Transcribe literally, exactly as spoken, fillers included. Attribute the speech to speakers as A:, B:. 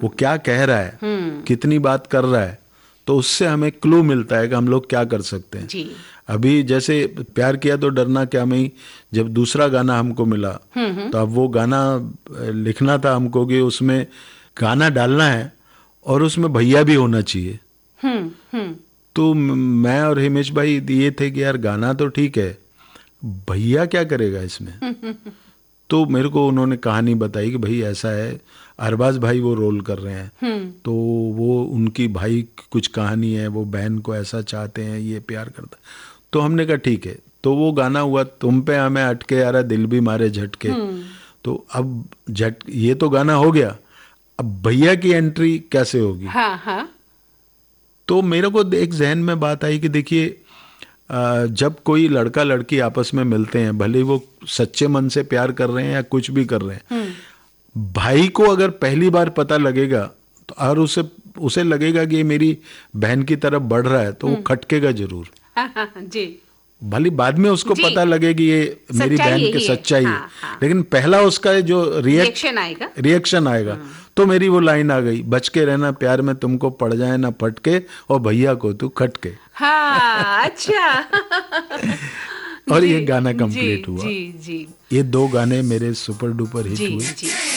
A: वो क्या कह रहा है, कितनी बात कर रहा है, तो उससे हमें क्लू मिलता है कि हम लोग क्या कर सकते हैं जी। अभी जैसे प्यार किया तो डरना क्या में, जब दूसरा गाना हमको मिला तो अब वो गाना लिखना था हमको कि उसमें गाना डालना है और उसमें भैया भी होना चाहिए। हम्म हम्म तो मैं और हिमेश भाई ये थे कि यार गाना तो ठीक है, भैया क्या करेगा इसमें। तो मेरे को उन्होंने कहानी बताई कि भाई ऐसा है, अरबाज भाई वो रोल कर रहे हैं, तो वो उनकी भाई की कुछ कहानी है, वो बहन को ऐसा चाहते हैं, ये प्यार करता। तो हमने कहा ठीक है, तो वो गाना हुआ तुम पे हमें अटके यारा दिल भी मारे झटके। तो अब झट ये तो गाना हो गया, अब भैया की एंट्री कैसे होगी। हाँ हाँ। तो मेरे को एक जहन में बात आई कि देखिए जब कोई लड़का लड़की आपस में मिलते हैं, भले वो सच्चे मन से प्यार कर रहे हैं या कुछ भी कर रहे हैं, भाई को अगर पहली बार पता लगेगा तो और उसे उसे लगेगा कि ये मेरी बहन की तरफ बढ़ रहा है, तो वो खटकेगा जरूर। जी। भले बाद में उसको पता लगे कि ये मेरी बहन की सच्चाई है, हाँ, हाँ। लेकिन पहला उसका जो रिएक्शन आएगा रिएक्शन आएगा तो मेरी वो लाइन आ गई, बच के रहना प्यार में तुमको पड़ जाए ना फटके, और भैया को तू खटके। हाँ, अच्छा। और जी, ये गाना कंप्लीट हुआ। जी, जी। ये दो गाने मेरे सुपर डुपर हिट हुए।